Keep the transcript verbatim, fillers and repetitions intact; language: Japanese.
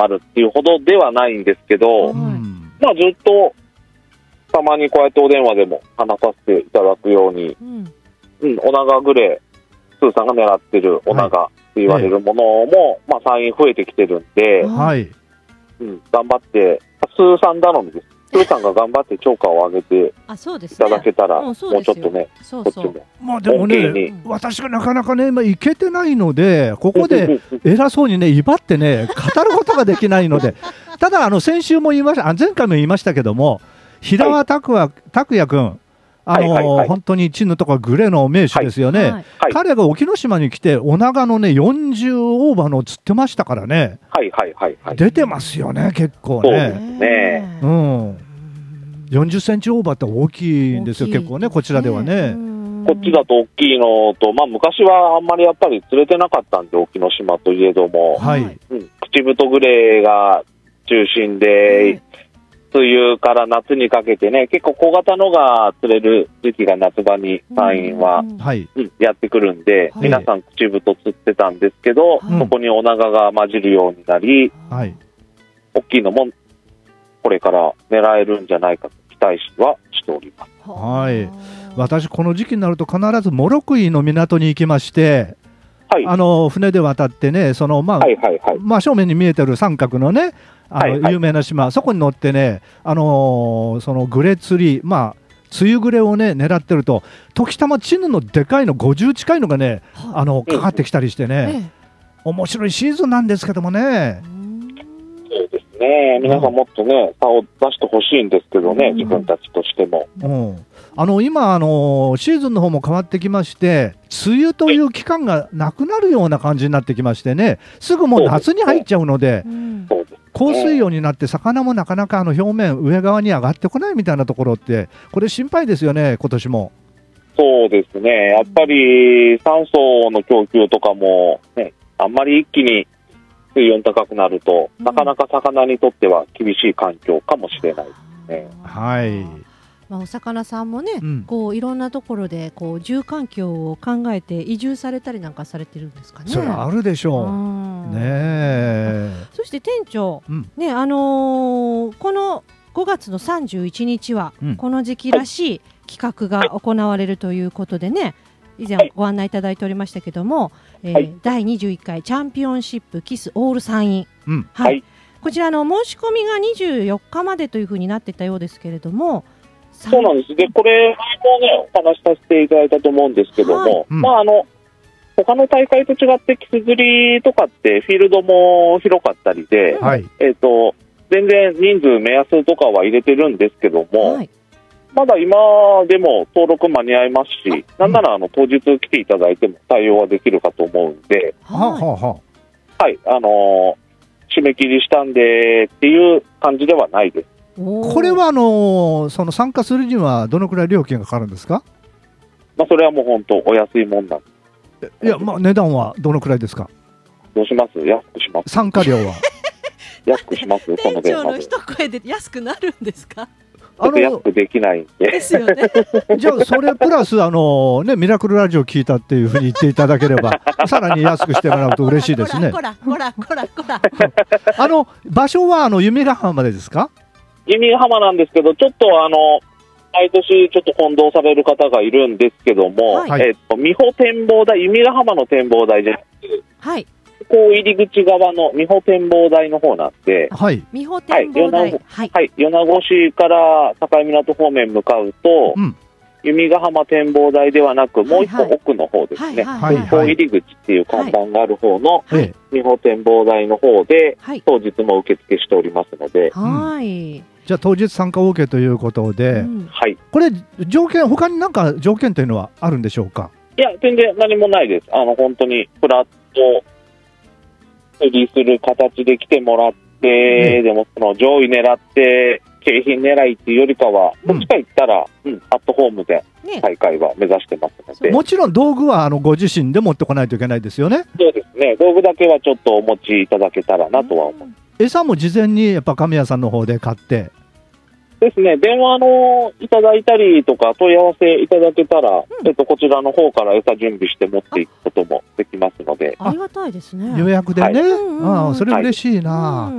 まるっていうほどではないんですけど、 うん、 まあずっとたまにこうやってお電話でも話させていただくように、うんうん、オナガグレー、スーさんが狙ってるオナガって言われるものも、はい、まあ、参院増えてきてるんで、 はいうん、頑張って、スーさん頼みです。スーさんが頑張って超過を上げていただけたら、もうちょっとね、 そうそう、こっちも。まあでもね、私がなかなかね、今いけてないので、ここで偉そうにね、威張ってね、語ることができないので、ただ、あの先週も言いました、あ、前回も言いましたけども、平和拓也、拓也君、あのーはいはいはい、本当にチヌとかグレーの名手ですよね、はいはい、彼が沖ノ島に来て、オナガのね、よんじゅうオーバーの釣ってましたからね、 はいはいはいはい、 出てますよね、結構ね。そうですね、うん、よんじゅっセンチオーバーって大きいんですよ、結構ね、こちらではね。 こっちだと大きいのと、まあ、昔はあんまりやっぱり釣れてなかったんで、沖ノ島といえども、はい、うん、口太グレーが中心で、梅雨から夏にかけてね、結構小型のが釣れる時期が夏場に山陰は、うんうん、やってくるんで、はい、皆さん口太釣ってたんですけど、はい、そこにオナガが混じるようになり、はい、大きいのもこれから狙えるんじゃないかと期待はしております。 はい、私この時期になると必ずモロクイの港に行きまして、はい、あの船で渡ってね、そのまあ、はいはいはい、真正面に見えてる三角のね、あの有名な島、はいはい、そこに乗ってね、あのー、そのグレ釣り、まあ梅雨グレをね狙ってると、時たまチヌのでかいのごじゅう近いのがね、あのかかってきたりしてね、うん、面白いシーズンなんですけどもね。 そうですね、皆さんもっとね、差を出してほしいんですけどね、うん、自分たちとしても。 うん、あの今あのシーズンの方も変わってきまして、梅雨という期間がなくなるような感じになってきましてね、すぐもう夏に入っちゃうので、降水量になって魚もなかなかあの表面上側に上がってこないみたいなところって、これ心配ですよね、今年も。 そうですね、やっぱり酸素の供給とかも、ね、あんまり一気に水温高くなると、うん、なかなか魚にとっては厳しい環境かもしれないですね。 はい、 まあ、お魚さんもね、うん、こういろんなところでこう住環境を考えて移住されたりなんかされてるんですかね。 それはあるでしょう、うん、ねえ。 そして店長、うん、ね、あのー、このごがつのさんじゅういちにちは、うん、この時期らしい企画が行われるということでね、以前ご案内いただいておりましたけども、えーはい、だいにじゅういっかいチャンピオンシップキスオール山陰、うんはいはい、こちらの申し込みがにじゅうよっかまでというふうになっていたようですけれども。 そうなんです。で、これ前もねお話しさせていただいたと思うんですけども、はい、まああの他の大会と違ってキス釣りとかってフィールドも広かったりで、はい、えーと、全然人数目安とかは入れてるんですけども、はい、まだ今でも登録間に合いますし、なんならあの当日来ていただいても対応はできるかと思うんで、はい、はい、あのー、締め切りしたんでっていう感じではないです。 これはあのー、その参加するにはどのくらい料金がかかるんですか？ まあ、それはもう本当お安いもんなんで。 いや、まあ、値段はどのくらいですか？ どうします？安くします。 参加料は安くします。 店長の一声で安くなるんですか？ あの安くできないんで。 ですよね。 じゃあそれプラスあの、ね、ミラクルラジオ聞いたっていうふうに言っていただければさらに安くしてもらうと嬉しいですね。 こらこらこらこらあの場所はあの弓ヶ浜までですか？ 弓ヶ浜なんですけど、ちょっとあの毎年ちょっと混同される方がいるんですけども、はい、えっと美保展望台、弓ヶ浜の展望台じゃなくて、はい、こう入り口側の美保展望台の方なんで、 はい、美保展望台、 はい、はい、米子市から境港方面向かうと、うん、弓ヶ浜展望台ではなく、もう一個奥の方ですね、はいはい、こう入り口っていう看板がある方の、はい、美保展望台の方で、はい、当日も受付しておりますので、 はい、 うん、じゃあ当日参加 OK ということで、うん、 はい、 これ条件、他に何か条件というのはあるんでしょうか？ いや、全然何もないです。あの本当にフラット釣りする形で来てもらって、ね、でもその上位狙って景品狙いっていうよりかは、どっちか行ったら、うんうん、アットホームで大会は目指してますので、 ね、もちろん道具はあのご自身で持ってこないといけないですよね。 そうですね、道具だけはちょっとお持ちいただけたらなとは思う。 餌も事前にやっぱ神谷さんの方で買ってですね、電話のいただいたりとか問い合わせいただけたら、うん、えっと、こちらの方から餌準備して持っていくこともできますので。 ありがたいですね。 予約でね、 はい、 ああ、それ嬉しいな、はい、